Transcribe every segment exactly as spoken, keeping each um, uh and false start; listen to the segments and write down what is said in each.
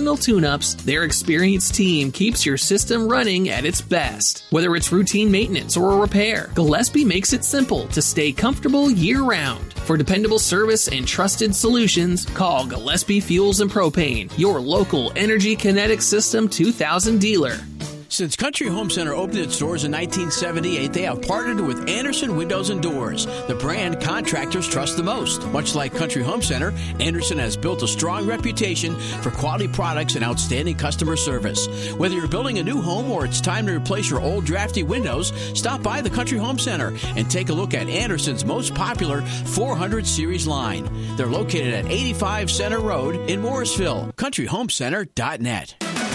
occasional tune-ups, their experienced team keeps your system running at its best. Whether it's routine maintenance or a repair, Gillespie makes it simple to stay comfortable year-round. For dependable service and trusted solutions, call Gillespie Fuels and Propane, your local Energy Kinetic System two thousand dealer. Since Country Home Center opened its doors in nineteen seventy-eight, they have partnered with Anderson Windows and Doors, the brand contractors trust the most. Much like Country Home Center, Anderson has built a strong reputation for quality products and outstanding customer service. Whether you're building a new home or it's time to replace your old drafty windows, stop by the Country Home Center and take a look at Anderson's most popular four hundred series line. They're located at eighty-five Center Road in Morrisville. country home center dot net.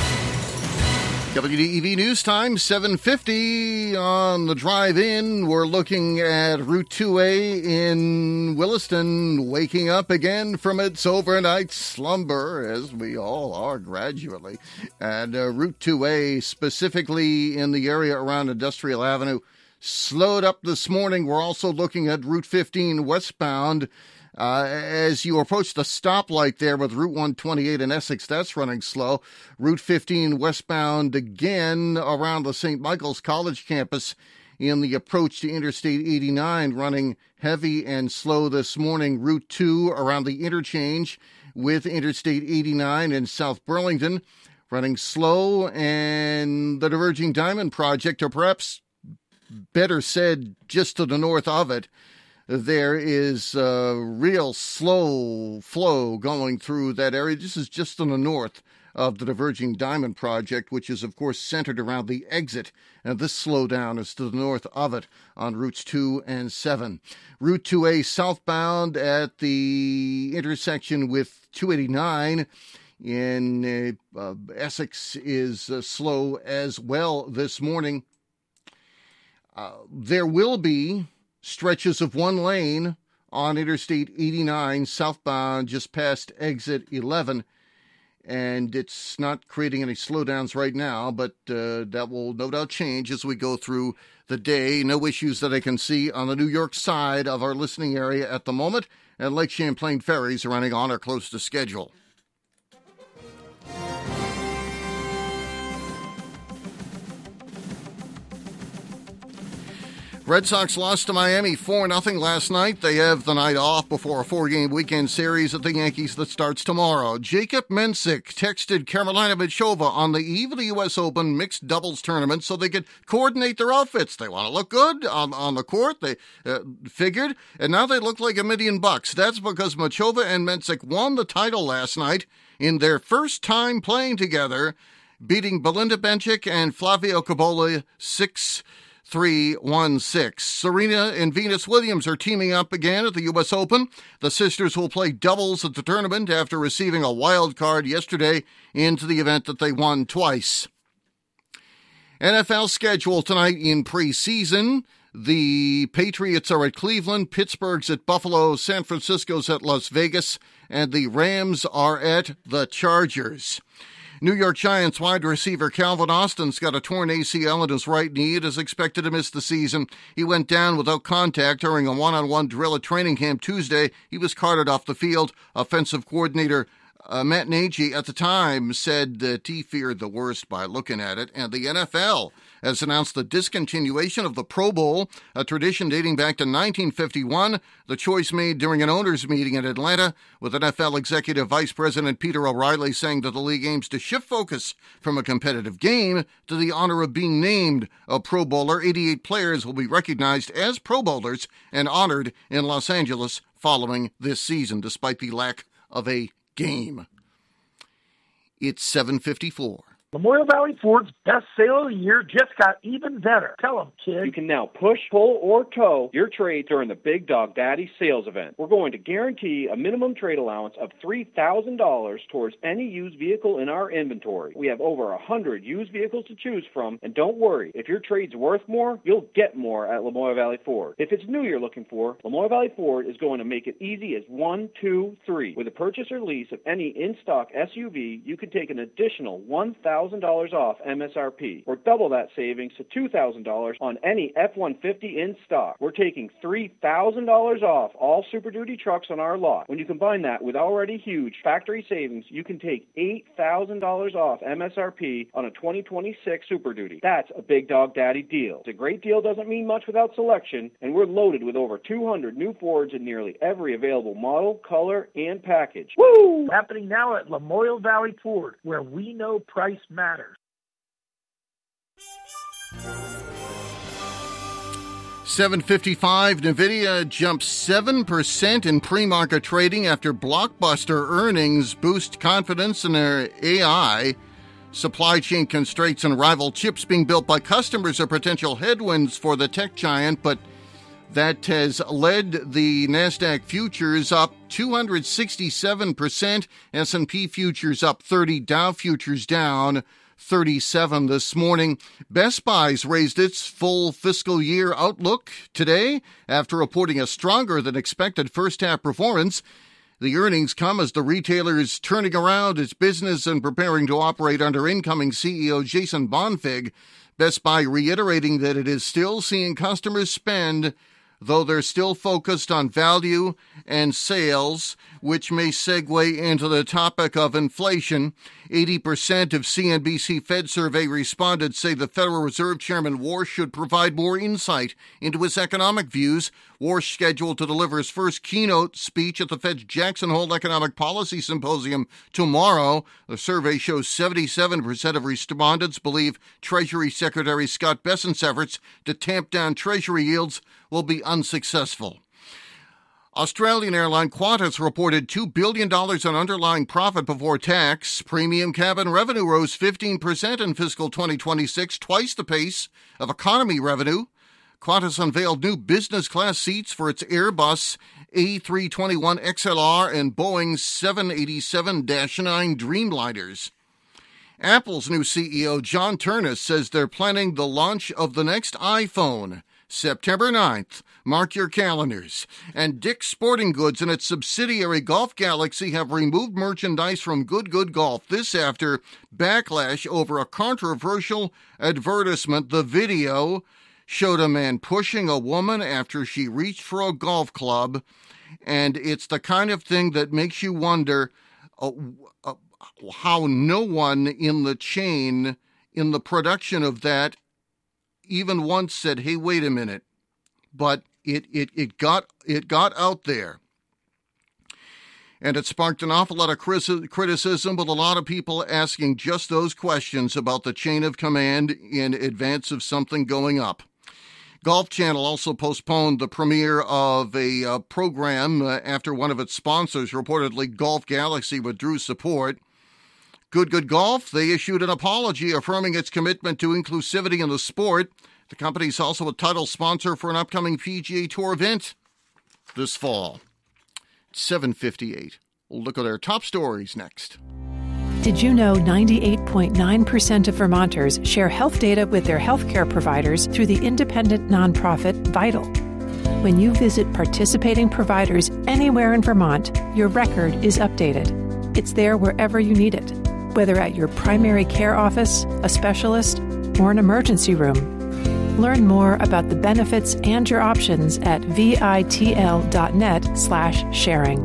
W D E V News Time, seven fifty on the drive-in. We're looking at Route two A in Williston, waking up again from its overnight slumber, as we all are gradually. And uh, Route two A, specifically in the area around Industrial Avenue, slowed up this morning. We're also looking at Route fifteen westbound. Uh, as you approach the stoplight there with Route one twenty-eight in Essex, that's running slow. Route fifteen westbound again around the Saint Michael's College campus in the approach to Interstate eighty-nine, running heavy and slow this morning. Route two around the interchange with Interstate eighty-nine in South Burlington, running slow. And the Diverging Diamond Project, or perhaps better said, just to the north of it, there is a real slow flow going through that area. This is just to the north of the Diverging Diamond Project, which is, of course, centered around the exit. And this slowdown is to the north of it on Routes two and seven. Route two A southbound at the intersection with two eighty-nine in uh, uh, Essex is uh, slow as well this morning. Uh, there will be stretches of one lane on Interstate eighty-nine southbound just past exit eleven, and it's not creating any slowdowns right now, but uh, that will no doubt change as we go through the day. No issues that I can see on the New York side of our listening area at the moment, and Lake Champlain ferries are running on or close to schedule. Red Sox lost to Miami four nothing last night. They have the night off before a four-game weekend series at the Yankees that starts tomorrow. Jacob Mensick texted Carolina Machova on the eve of the U S Open mixed doubles tournament so they could coordinate their outfits. They want to look good on, on the court, they uh, figured, and now they look like a million bucks. That's because Machova and Mensick won the title last night in their first time playing together, beating Belinda Bencic and Flavio Cobolli six three one six. Serena and Venus Williams are teaming up again at the U S Open. The sisters will play doubles at the tournament after receiving a wild card yesterday into the event that they won twice. N F L schedule tonight in preseason. The Patriots are at Cleveland, Pittsburgh's at Buffalo, San Francisco's at Las Vegas, and the Rams are at the Chargers. New York Giants wide receiver Calvin Austin's got a torn A C L in his right knee and is expected to miss the season. He went down without contact during a one-on-one drill at training camp Tuesday. He was carted off the field. Offensive coordinator uh, Matt Nagy at the time said that he feared the worst by looking at it. And the N F L has announced the discontinuation of the Pro Bowl, a tradition dating back to nineteen fifty-one, the choice made during an owners' meeting in Atlanta, with N F L Executive Vice President Peter O'Reilly saying that the league aims to shift focus from a competitive game to the honor of being named a Pro Bowler. eighty-eight players will be recognized as Pro Bowlers and honored in Los Angeles following this season, despite the lack of a game. It's seven fifty-four. Memorial Valley Ford's best sale of the year just got even better. Tell them, kid. You can now push, pull, or tow your trade during the Big Dog Daddy sales event. We're going to guarantee a minimum trade allowance of three thousand dollars towards any used vehicle in our inventory. We have over one hundred used vehicles to choose from, and don't worry, if your trade's worth more, you'll get more at Lamoille Valley Ford. If it's new you're looking for, Lamoille Valley Ford is going to make it easy as one, two, three. With a purchase or lease of any in-stock S U V, you can take an additional one thousand thousand dollars off M S R P, or double that savings to two thousand dollars on any F one fifty in stock. We're taking three thousand dollars off all Super Duty trucks on our lot. When you combine that with already huge factory savings, you can take eight thousand dollars off M S R P on a twenty twenty-six Super Duty. That's a Big Dog Daddy deal. It's a great deal doesn't mean much without selection, and we're loaded with over two hundred new Fords in nearly every available model, color, and package. Woo! Happening now at Lamoille Valley Ford, where we know price matters. seven fifty-five, NVIDIA jumps seven percent in pre-market trading after blockbuster earnings boost confidence in their A I. Supply chain constraints and rival chips being built by customers are potential headwinds for the tech giant, but that has led the NASDAQ futures up two hundred sixty-seven percent, S and P futures up thirty, Dow futures down thirty-seven this morning. Best Buy's raised its full fiscal year outlook today after reporting a stronger than expected first-half performance. The earnings come as the retailer is turning around its business and preparing to operate under incoming C E O Jason Bonfig. Best Buy reiterating that it is still seeing customers spend, though they're still focused on value and sales, which may segue into the topic of inflation. eighty percent of C N B C Fed survey respondents say the Federal Reserve Chairman Warsh should provide more insight into his economic views. Warsh scheduled to deliver his first keynote speech at the Fed's Jackson Hole Economic Policy Symposium tomorrow. The survey shows seventy-seven percent of respondents believe Treasury Secretary Scott Bessent's efforts to tamp down Treasury yields will be unsuccessful. Australian airline Qantas reported two billion dollars in underlying profit before tax. Premium cabin revenue rose fifteen percent in fiscal twenty twenty-six, twice the pace of economy revenue. Qantas unveiled new business class seats for its Airbus A three twenty-one X L R and Boeing seven eighty-seven dash nine Dreamliners. Apple's new C E O John Ternus says they're planning the launch of the next iPhone, September ninth. Mark your calendars. And Dick's Sporting Goods and its subsidiary Golf Galaxy have removed merchandise from Good Good Golf. This after backlash over a controversial advertisement. The video showed a man pushing a woman after she reached for a golf club, and it's the kind of thing that makes you wonder uh, uh, how no one in the chain, in the production of that, even once said, hey, wait a minute. But it, it, it got it got out there. And it sparked an awful lot of criticism, with a lot of people asking just those questions about the chain of command in advance of something going up. Golf Channel also postponed the premiere of a uh, program uh, after one of its sponsors, reportedly Golf Galaxy, withdrew support. Good Good Golf, they issued an apology affirming its commitment to inclusivity in the sport. The company is also a title sponsor for an upcoming P G A Tour event this fall. seven fifty-eight. We'll look at our top stories next. Did you know ninety-eight point nine percent of Vermonters share health data with their healthcare providers through the independent nonprofit Vital? When you visit participating providers anywhere in Vermont, your record is updated. It's there wherever you need it, whether at your primary care office, a specialist, or an emergency room. Learn more about the benefits and your options at vitl.net slash sharing.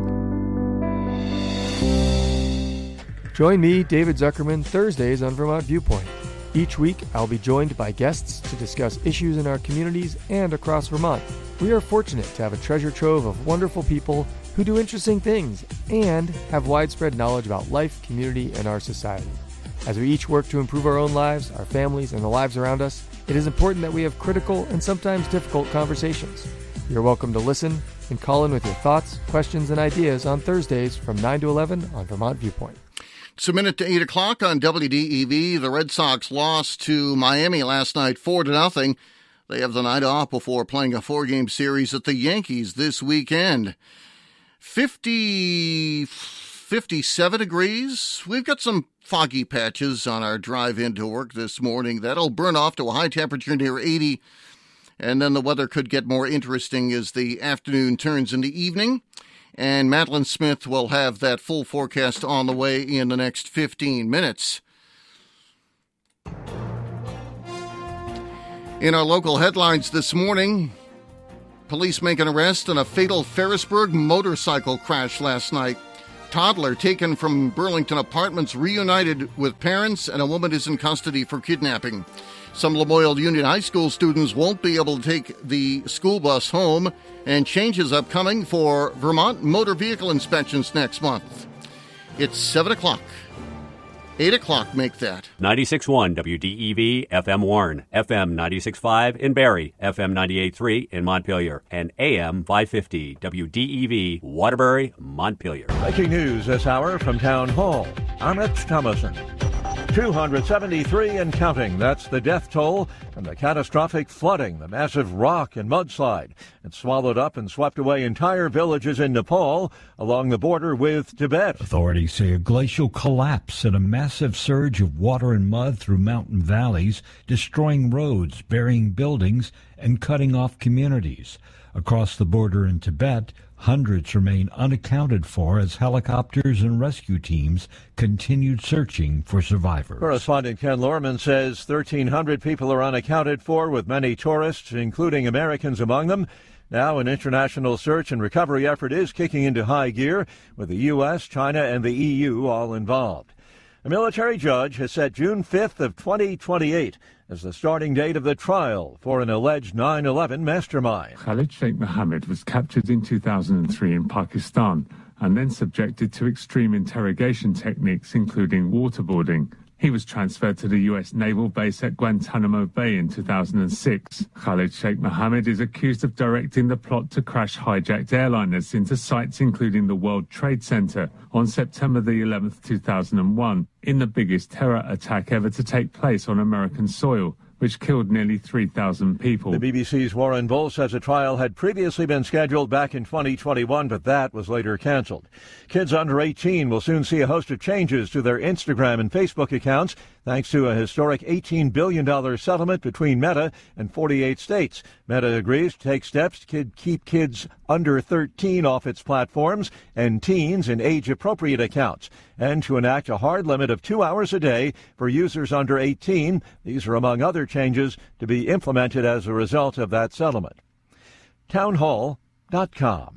Join me, David Zuckerman, Thursdays on Vermont Viewpoint. Each week, I'll be joined by guests to discuss issues in our communities and across Vermont. We are fortunate to have a treasure trove of wonderful people who do interesting things and have widespread knowledge about life, community, and our society. As we each work to improve our own lives, our families, and the lives around us, it is important that we have critical and sometimes difficult conversations. You're welcome to listen and call in with your thoughts, questions, and ideas on Thursdays from nine to eleven on Vermont Viewpoint. It's a minute to eight o'clock on W D E V. The Red Sox lost to Miami last night four to nothing. They have the night off before playing a four-game series at the Yankees this weekend. fifty, fifty-seven degrees. We've got some foggy patches on our drive into work this morning. That'll burn off to a high temperature near eighty. And then the weather could get more interesting as the afternoon turns into evening. And Madeline Smith will have that full forecast on the way in the next fifteen minutes. In our local headlines this morning, police make an arrest in a fatal Ferrisburg motorcycle crash last night. Toddler taken from Burlington Apartments reunited with parents, and a woman is in custody for kidnapping. Some Lamoille Union High School students won't be able to take the school bus home, and changes upcoming for Vermont motor vehicle inspections next month. It's seven o'clock. eight o'clock make that. ninety-six point one W D E V F M Warren, F M ninety-six point five in Barrie, F M ninety-eight point three in Montpelier, and A M five fifty W D E V Waterbury, Montpelier. Breaking news this hour from Town Hall. Amit Thomason. two hundred seventy-three and counting. That's the death toll from the catastrophic flooding, the massive rock and mudslide. It swallowed up and swept away entire villages in Nepal along the border with Tibet. Authorities say a glacial collapse and a massive surge of water and mud through mountain valleys, destroying roads, burying buildings, and cutting off communities. Across the border in Tibet, hundreds remain unaccounted for as helicopters and rescue teams continued searching for survivors. Correspondent Ken Lorman says thirteen hundred people are unaccounted for, with many tourists, including Americans, among them. Now an international search and recovery effort is kicking into high gear, with the U S, China, and the E U all involved. A military judge has set June fifth of twenty twenty-eight as the starting date of the trial for an alleged nine eleven mastermind. Khalid Sheikh Mohammed was captured in two thousand three in Pakistan and then subjected to extreme interrogation techniques, including waterboarding. He was transferred to the U S naval base at Guantanamo Bay in two thousand six. Khalid Sheikh Mohammed is accused of directing the plot to crash hijacked airliners into sites including the World Trade Center on September the eleventh, two thousand one, in the biggest terror attack ever to take place on American soil, which killed nearly three thousand people. The B B C's Warren Bull says a trial had previously been scheduled back in twenty twenty-one, but that was later canceled. Kids under eighteen will soon see a host of changes to their Instagram and Facebook accounts, thanks to a historic eighteen billion dollars settlement between Meta and forty-eight states. Meta agrees to take steps to keep kids under thirteen off its platforms and teens in age-appropriate accounts, and to enact a hard limit of two hours a day for users under eighteen. These are among other changes to be implemented as a result of that settlement. townhall dot com.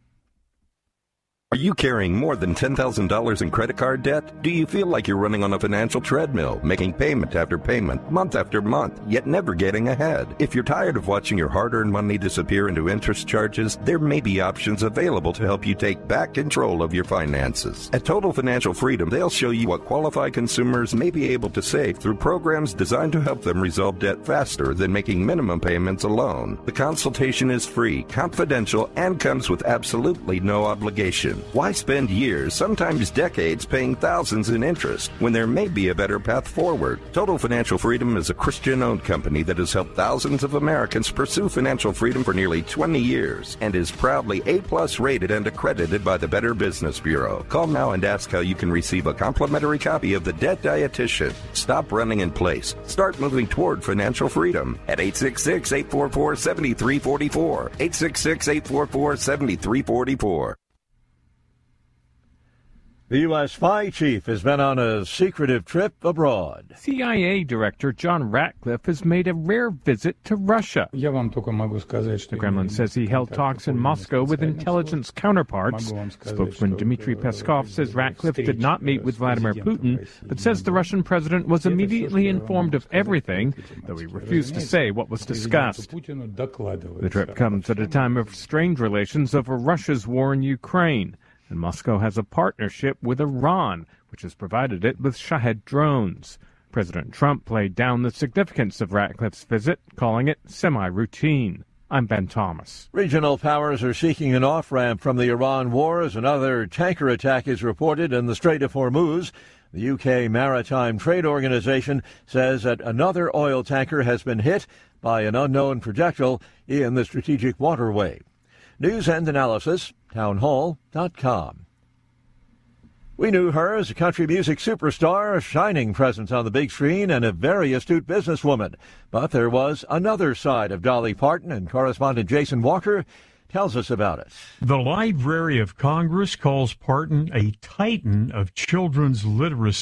Are you carrying more than ten thousand dollars in credit card debt? Do you feel like you're running on a financial treadmill, making payment after payment, month after month, yet never getting ahead? If you're tired of watching your hard-earned money disappear into interest charges, there may be options available to help you take back control of your finances. At Total Financial Freedom, they'll show you what qualified consumers may be able to save through programs designed to help them resolve debt faster than making minimum payments alone. The consultation is free, confidential, and comes with absolutely no obligation. Why spend years, sometimes decades, paying thousands in interest when there may be a better path forward? Total Financial Freedom is a Christian-owned company that has helped thousands of Americans pursue financial freedom for nearly twenty years and is proudly A-plus rated and accredited by the Better Business Bureau. Call now and ask how you can receive a complimentary copy of The Debt Dietitian. Stop running in place. Start moving toward financial freedom at eight six six, eight four four, seven three four four, eight six six, eight four four, seven three four four. The U S spy chief has been on a secretive trip abroad. C I A Director John Ratcliffe has made a rare visit to Russia. The Kremlin says he held talks in Moscow with intelligence counterparts. Spokesman Dmitry Peskov says Ratcliffe did not meet with Vladimir Putin, but says the Russian president was immediately informed of everything, though he refused to say what was discussed. The trip comes at a time of strained relations over Russia's war in Ukraine. And Moscow has a partnership with Iran, which has provided it with Shahed drones. President Trump played down the significance of Ratcliffe's visit, calling it semi-routine. I'm Ben Thomas. Regional powers are seeking an off-ramp from the Iran war as another tanker attack is reported in the Strait of Hormuz. The U K Maritime Trade Organization says that another oil tanker has been hit by an unknown projectile in the strategic waterway. News and analysis, townhall dot com. We knew her as a country music superstar, a shining presence on the big screen, and a very astute businesswoman. But there was another side of Dolly Parton, and correspondent Jason Walker tells us about it. The Library of Congress calls Parton a titan of children's literacy,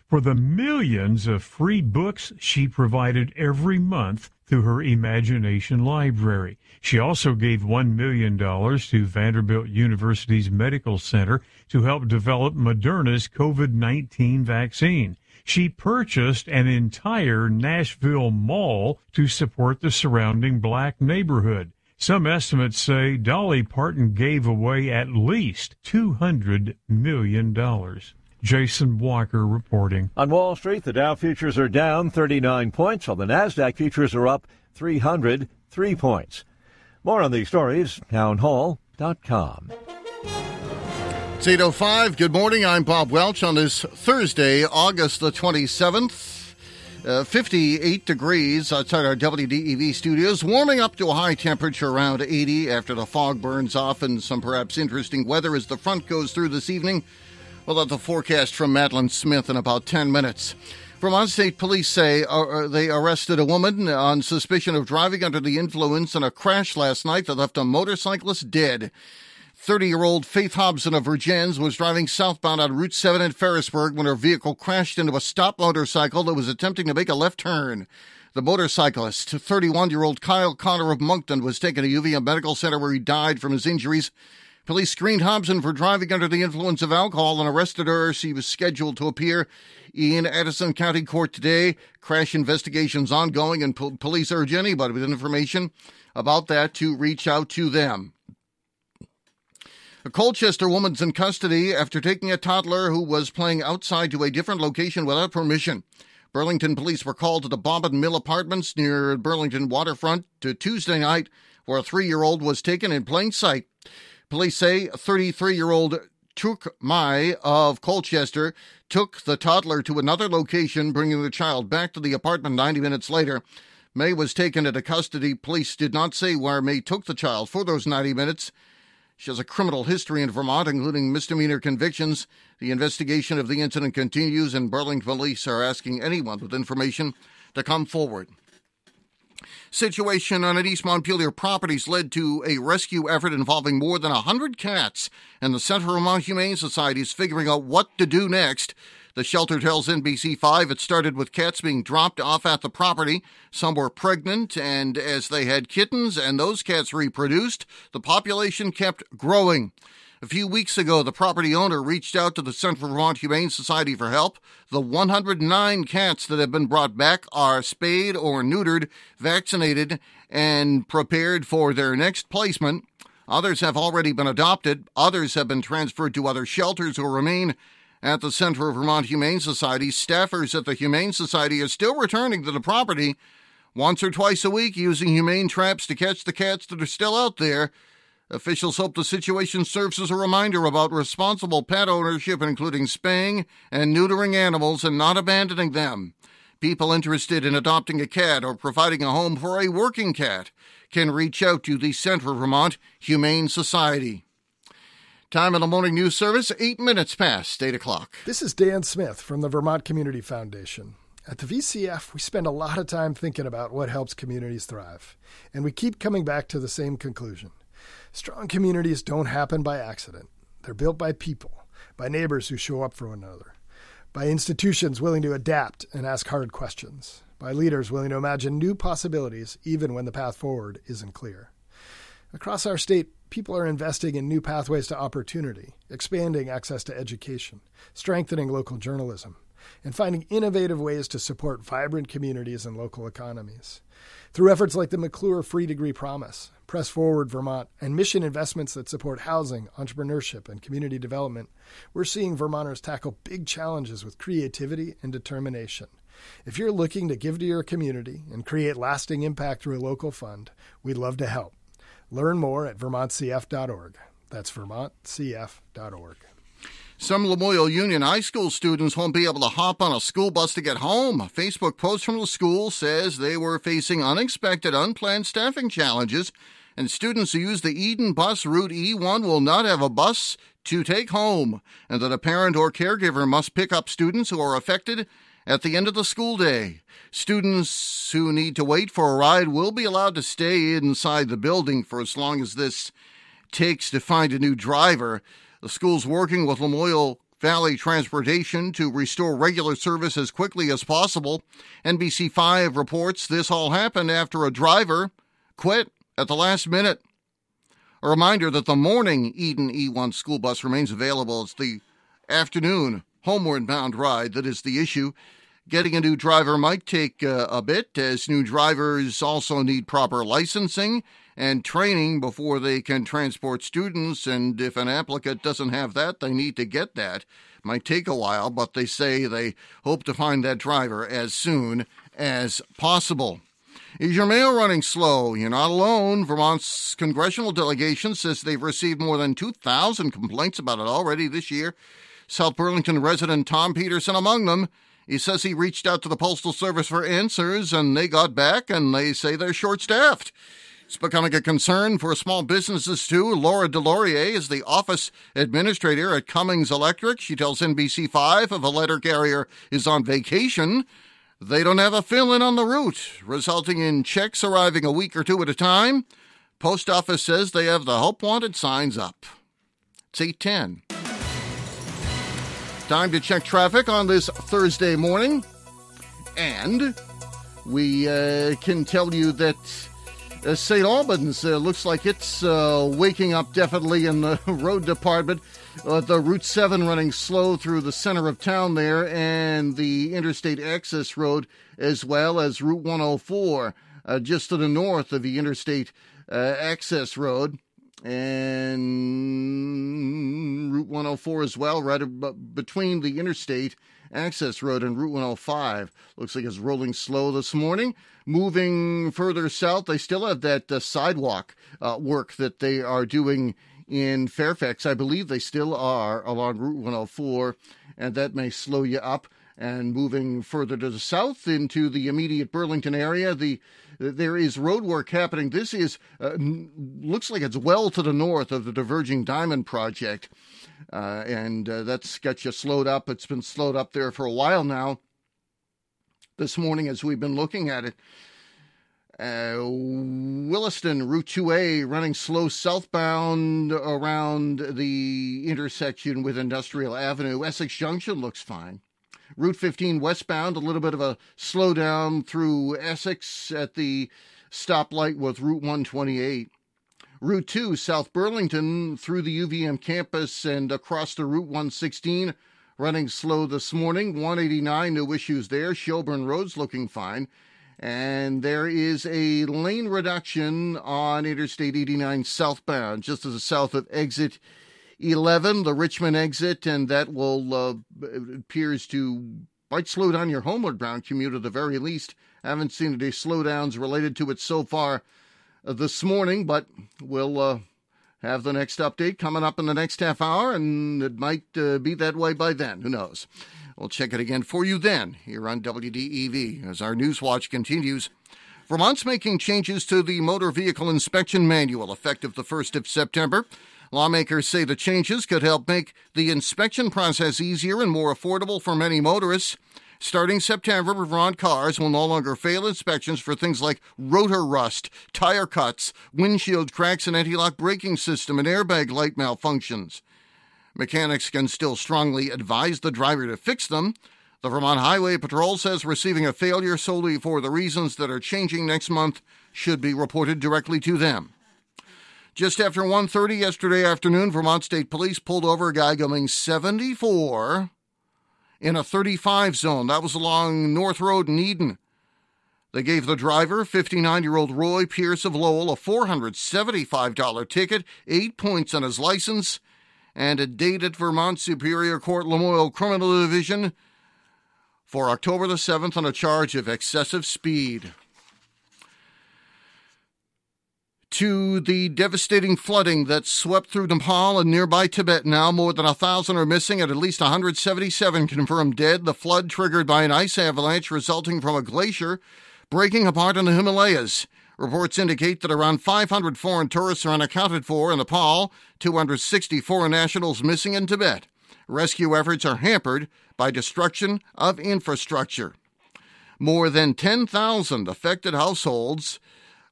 for the millions of free books she provided every month through her Imagination Library. She also gave one million dollars to Vanderbilt University's Medical Center to help develop Moderna's COVID nineteen vaccine. She purchased an entire Nashville mall to support the surrounding black neighborhood. Some estimates say Dolly Parton gave away at least two hundred million dollars. Jason Walker reporting. On Wall Street, the Dow futures are down thirty-nine points, while the NASDAQ futures are up three hundred three points. More on these stories, town hall dot com. It's eight oh five. Good morning. I'm Bob Welch on this Thursday, August the twenty-seventh. Uh, fifty-eight degrees outside our W D E V studios, warming up to a high temperature around eighty after the fog burns off, and some perhaps interesting weather as the front goes through this evening. We'll have the forecast from Madeline Smith in about ten minutes. Vermont State Police say uh, they arrested a woman on suspicion of driving under the influence in a crash last night that left a motorcyclist dead. thirty-year-old Faith Hobson of Virgins was driving southbound on Route seven in Ferrisburg when her vehicle crashed into a stop motorcycle that was attempting to make a left turn. The motorcyclist, thirty-one-year-old Kyle Connor of Moncton, was taken to U V M Medical Center where he died from his injuries. Police screened Hobson for driving under the influence of alcohol and arrested her. She was scheduled to appear in Addison County Court today. Crash investigations ongoing, and po- police urge anybody with information about that to reach out to them. A Colchester woman's in custody after taking a toddler who was playing outside to a different location without permission. Burlington police were called to the Bobbin Mill Apartments near Burlington waterfront to Tuesday night, where a three-year-old was taken in plain sight. Police say thirty-three-year-old Tuk Mai of Colchester took the toddler to another location, bringing the child back to the apartment ninety minutes later. May was taken into custody. Police did not say where May took the child for those ninety minutes. She has a criminal history in Vermont, including misdemeanor convictions. The investigation of the incident continues, and Burlington police are asking anyone with information to come forward. Situation on an East Montpelier properties led to a rescue effort involving more than one hundred cats, and the Centre for Vermont Humane Society is figuring out what to do next. The shelter tells N B C five it started with cats being dropped off at the property. Some were pregnant, and as they had kittens and those cats reproduced, the population kept growing. A few weeks ago, the property owner reached out to the Centre for Vermont Humane Society for help. The one hundred nine cats that have been brought back are spayed or neutered, vaccinated, and prepared for their next placement. Others have already been adopted. Others have been transferred to other shelters or remain at the Centre for Vermont Humane Society. Staffers at the Humane Society are still returning to the property once or twice a week using humane traps to catch the cats that are still out there. Officials hope the situation serves as a reminder about responsible pet ownership, including spaying and neutering animals and not abandoning them. People interested in adopting a cat or providing a home for a working cat can reach out to the Centre for Vermont Humane Society. Time in the morning news service, eight minutes past eight o'clock. This is Dan Smith from the Vermont Community Foundation. At the V C F, we spend a lot of time thinking about what helps communities thrive, and we keep coming back to the same conclusion. Strong communities don't happen by accident. They're built by people, by neighbors who show up for one another, by institutions willing to adapt and ask hard questions, by leaders willing to imagine new possibilities even when the path forward isn't clear. Across our state, people are investing in new pathways to opportunity, expanding access to education, strengthening local journalism, and finding innovative ways to support vibrant communities and local economies. Through efforts like the McClure Free Degree Promise, Press Forward Vermont, and mission investments that support housing, entrepreneurship, and community development, we're seeing Vermonters tackle big challenges with creativity and determination. If you're looking to give to your community and create lasting impact through a local fund, we'd love to help. Learn more at vermont c f dot org. That's vermont c f dot org. Some Lamoille Union High School students won't be able to hop on a school bus to get home. A Facebook post from the school says they were facing unexpected, unplanned staffing challenges, and students who use the Eden bus route E one will not have a bus to take home, and that a parent or caregiver must pick up students who are affected at the end of the school day. Students who need to wait for a ride will be allowed to stay inside the building for as long as this takes to find a new driver. The school's working with Lamoille Valley Transportation to restore regular service as quickly as possible. N B C five reports this all happened after a driver quit at the last minute. A reminder that the morning Eden E one school bus remains available. It's the afternoon homeward bound ride that is the issue. Getting a new driver might take uh, a bit, as new drivers also need proper licensing and training before they can transport students, and if an applicant doesn't have that, they need to get that. Might take a while, but they say they hope to find that driver as soon as possible. Is your mail running slow? You're not alone. Vermont's congressional delegation says they've received more than two thousand complaints about it already this year. South Burlington resident Tom Peterson among them. He says he reached out to the Postal Service for answers, and they got back, and they say they're short-staffed. It's becoming a concern for small businesses, too. Laura Delorier is the office administrator at Cummings Electric. She tells N B C five if a letter carrier is on vacation, they don't have a fill-in on the route, resulting in checks arriving a week or two at a time. Post office says they have the Help Wanted signs up. It's eight ten. Time to check traffic on this Thursday morning. And we uh, can tell you that uh, Saint Albans uh, looks like it's uh, waking up definitely in the road department. Uh, the Route seven running slow through the center of town there, and the Interstate Access Road, as well as Route one oh four, uh, just to the north of the Interstate uh, Access Road. And Route one oh four as well, right ab- between the Interstate Access Road and Route one oh five. Looks like it's rolling slow this morning. Moving further south, they still have that uh, sidewalk uh, work that they are doing in Fairfax. I believe they still are along Route one oh four, and that may slow you up. And moving further to the south into the immediate Burlington area, the there is road work happening. This is uh, looks like it's well to the north of the Diverging Diamond project, uh, and uh, that's got you slowed up. It's been slowed up there for a while now. This morning, as we've been looking at it, uh, Williston Route two A running slow southbound around the intersection with Industrial Avenue. Essex Junction looks fine. Route fifteen westbound, a little bit of a slowdown through Essex at the stoplight with Route one twenty-eight. Route two, South Burlington, through the U V M campus and across to Route one sixteen, running slow this morning. one eighty-nine, no issues there. Shelburne Road's looking fine. And there is a lane reduction on Interstate eighty-nine southbound, just to the south of exit eleven, the Richmond exit, and that will uh, appears to might slow down your homeward bound commute at the very least. I haven't seen any slowdowns related to it so far uh, this morning, but we'll uh, have the next update coming up in the next half hour, and it might uh, be that way by then. Who knows? We'll check it again for you then here on W D E V as our News Watch continues. Vermont's making changes to the Motor Vehicle Inspection Manual effective the first of September. Lawmakers say the changes could help make the inspection process easier and more affordable for many motorists. Starting September, Vermont cars will no longer fail inspections for things like rotor rust, tire cuts, windshield cracks, and anti-lock braking system and airbag light malfunctions. Mechanics can still strongly advise the driver to fix them. The Vermont Highway Patrol says receiving a failure solely for the reasons that are changing next month should be reported directly to them. Just after one thirty yesterday afternoon, Vermont State Police pulled over a guy going seventy-four in a thirty-five zone. That was along North Road in Eden. They gave the driver, fifty-nine-year-old Roy Pierce of Lowell, a four hundred seventy-five dollars ticket, eight points on his license, and a date at Vermont Superior Court Lamoille Criminal Division for October the seventh on a charge of excessive speed. To the devastating flooding that swept through Nepal and nearby Tibet now, more than one thousand are missing and at least one hundred seventy-seven confirmed dead. The flood triggered by an ice avalanche resulting from a glacier breaking apart in the Himalayas. Reports indicate that around five hundred foreign tourists are unaccounted for in Nepal, two hundred sixty foreign nationals missing in Tibet. Rescue efforts are hampered by destruction of infrastructure. More than ten thousand affected households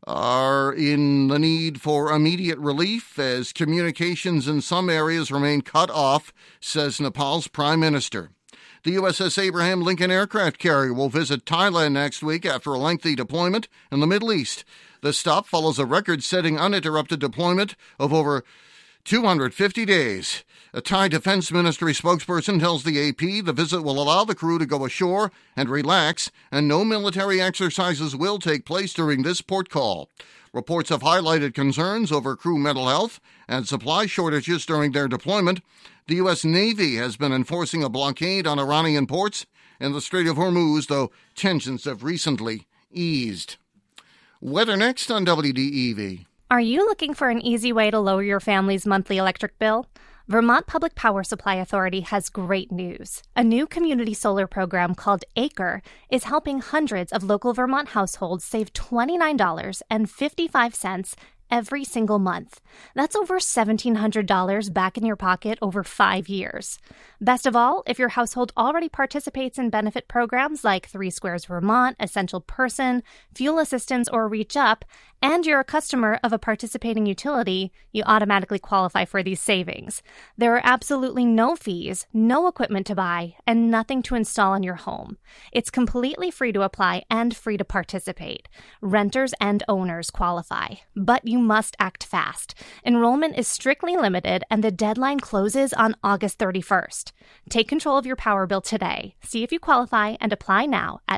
are in the need for immediate relief as communications in some areas remain cut off, says Nepal's Prime Minister. The U S S Abraham Lincoln aircraft carrier will visit Thailand next week after a lengthy deployment in the Middle East. The stop follows a record-setting uninterrupted deployment of over two hundred fifty days. A Thai Defense Ministry spokesperson tells the A P the visit will allow the crew to go ashore and relax, and no military exercises will take place during this port call. Reports have highlighted concerns over crew mental health and supply shortages during their deployment. The U S Navy has been enforcing a blockade on Iranian ports in the Strait of Hormuz, though tensions have recently eased. Weather next on W D E V. Are you looking for an easy way to lower your family's monthly electric bill? Vermont Public Power Supply Authority has great news. A new community solar program called Acre is helping hundreds of local Vermont households save twenty-nine dollars and fifty-five cents every single month. That's over seventeen hundred dollars back in your pocket over five years. Best of all, if your household already participates in benefit programs like Three Squares Vermont, Essential Person, Fuel Assistance, or Reach Up, and you're a customer of a participating utility, you automatically qualify for these savings. There are absolutely no fees, no equipment to buy, and nothing to install in your home. It's completely free to apply and free to participate. Renters and owners qualify, but you must act fast. Enrollment is strictly limited, and the deadline closes on August thirty-first. Take control of your power bill today. See if you qualify and apply now at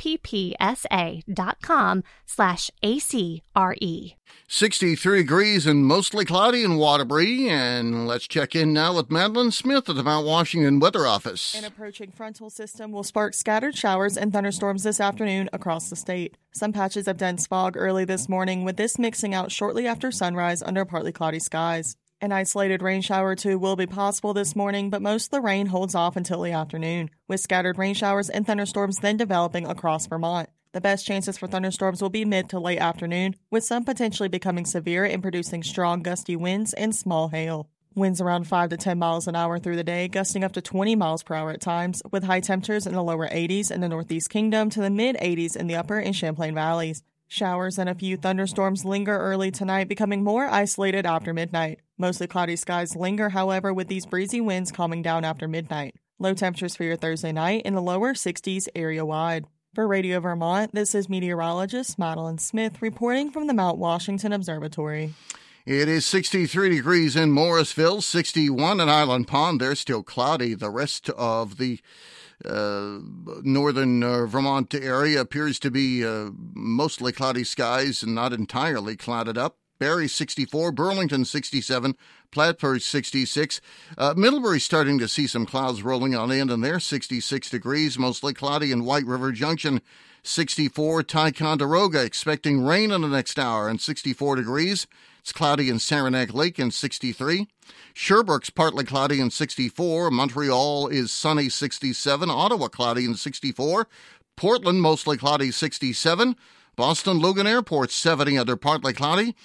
vppsa.com slash ACRE. sixty-three degrees and mostly cloudy in Waterbury. And let's check in now with Madeline Smith at the Mount Washington Weather Office. An approaching frontal system will spark scattered showers and thunderstorms this afternoon across the state. Some patches of dense fog early this morning, with this mixing out shortly after sunrise under partly cloudy skies. An isolated rain shower or two will be possible this morning, but most of the rain holds off until the afternoon, with scattered rain showers and thunderstorms then developing across Vermont. The best chances for thunderstorms will be mid to late afternoon, with some potentially becoming severe and producing strong gusty winds and small hail. Winds around five to ten miles an hour through the day, gusting up to twenty miles per hour at times, with high temperatures in the lower eighties in the Northeast Kingdom to the mid-eighties in the upper and Champlain valleys. Showers and a few thunderstorms linger early tonight, becoming more isolated after midnight. Mostly cloudy skies linger, however, with these breezy winds calming down after midnight. Low temperatures for your Thursday night in the lower sixties area-wide. For Radio Vermont, this is meteorologist Madeline Smith reporting from the Mount Washington Observatory. It is sixty-three degrees in Morrisville, sixty-one in Island Pond. They're still cloudy. The rest of the uh, northern uh, Vermont area appears to be uh, mostly cloudy skies and not entirely clouded up. Barrie sixty-four, Burlington sixty-seven, Plattsburgh sixty-six. Uh, Middlebury's starting to see some clouds rolling on in, and they're sixty-six degrees, mostly cloudy in White River Junction. sixty-four, Ticonderoga, expecting rain in the next hour, and sixty-four degrees. It's cloudy in Saranac Lake and sixty-three. Sherbrooke's partly cloudy in sixty-four. Montreal is sunny, sixty-seven. Ottawa cloudy in sixty-four. Portland mostly cloudy, sixty-seven. Boston Logan Airport, seventy under partly cloudy.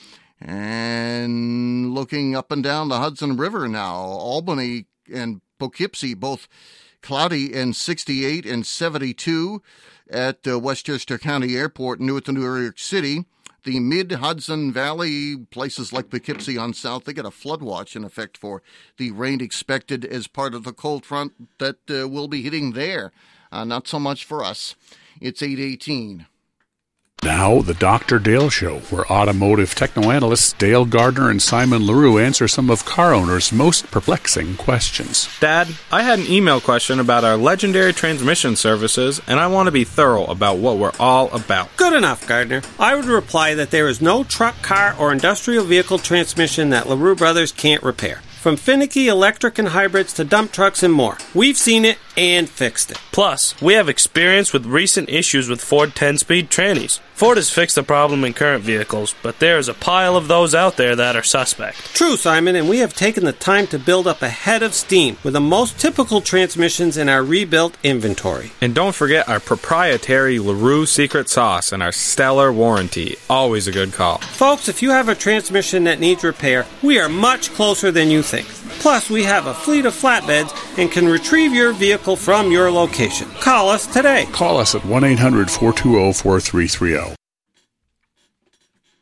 And looking up and down the Hudson River now, Albany and Poughkeepsie both cloudy and sixty-eight and seventy-two at uh, Westchester County Airport, Newark, New York City. The mid-Hudson Valley, places like Poughkeepsie on south, they get a flood watch in effect for the rain expected as part of the cold front that uh, will be hitting there. Uh, not so much for us. It's eight eighteen. Now, the Doctor Dale Show, where automotive techno-analysts Dale Gardner and Simon LaRue answer some of car owners' most perplexing questions. Dad, I had an email question about our legendary transmission services, and I want to be thorough about what we're all about. Good enough, Gardner. I would reply that there is no truck, car, or industrial vehicle transmission that LaRue Brothers can't repair. From finicky electric and hybrids to dump trucks and more. We've seen it and fixed it. Plus, we have experience with recent issues with Ford ten-speed trannies. Ford has fixed the problem in current vehicles, but there is a pile of those out there that are suspect. True, Simon, and we have taken the time to build up a head of steam with the most typical transmissions in our rebuilt inventory. And don't forget our proprietary LaRue secret sauce and our stellar warranty. Always a good call. Folks, if you have a transmission that needs repair, we are much closer than you think. Plus, we have a fleet of flatbeds and can retrieve your vehicle from your location. Call us today. Call us at one eight hundred four two zero four three three zero.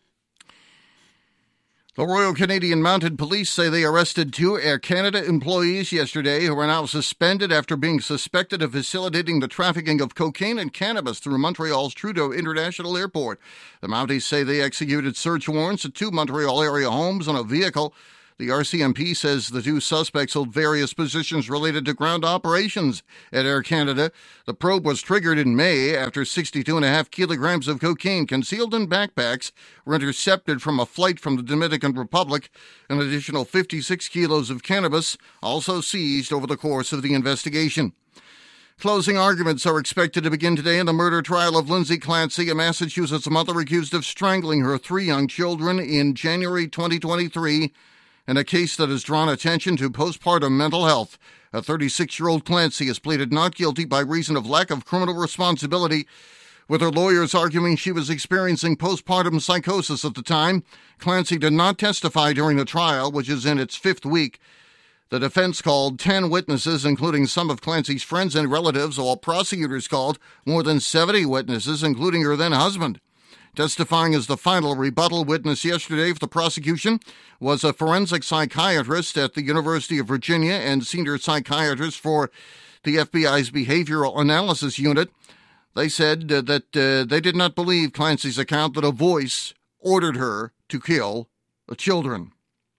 The Royal Canadian Mounted Police say they arrested two Air Canada employees yesterday who are now suspended after being suspected of facilitating the trafficking of cocaine and cannabis through Montreal's Trudeau International Airport. The Mounties say they executed search warrants at two Montreal area homes and a vehicle. The R C M P says the two suspects hold various positions related to ground operations at Air Canada. The probe was triggered in May after sixty-two point five kilograms of cocaine concealed in backpacks were intercepted from a flight from the Dominican Republic. An additional fifty-six kilos of cannabis also seized over the course of the investigation. Closing arguments are expected to begin today in the murder trial of Lindsay Clancy, a Massachusetts mother accused of strangling her three young children in January twenty twenty-three. In a case that has drawn attention to postpartum mental health. A thirty-six-year-old Clancy has pleaded not guilty by reason of lack of criminal responsibility, with her lawyers arguing she was experiencing postpartum psychosis at the time. Clancy did not testify during the trial, which is in its fifth week. The defense called ten witnesses, including some of Clancy's friends and relatives, while prosecutors called more than seventy witnesses, including her then-husband. Testifying as the final rebuttal witness yesterday for the prosecution was a forensic psychiatrist at the University of Virginia and senior psychiatrist for the F B I's Behavioral Analysis Unit. They said uh, that uh, they did not believe Clancy's account that a voice ordered her to kill the children.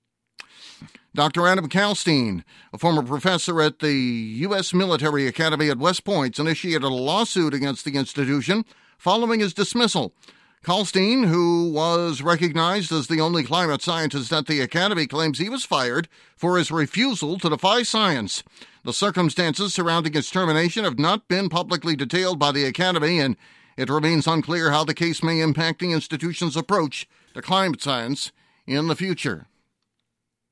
Doctor Adam Kalstein, a former professor at the U S Military Academy at West Point, initiated a lawsuit against the institution following his dismissal. Kalstein, who was recognized as the only climate scientist at the Academy, claims he was fired for his refusal to defy science. The circumstances surrounding his termination have not been publicly detailed by the Academy, and it remains unclear how the case may impact the institution's approach to climate science in the future.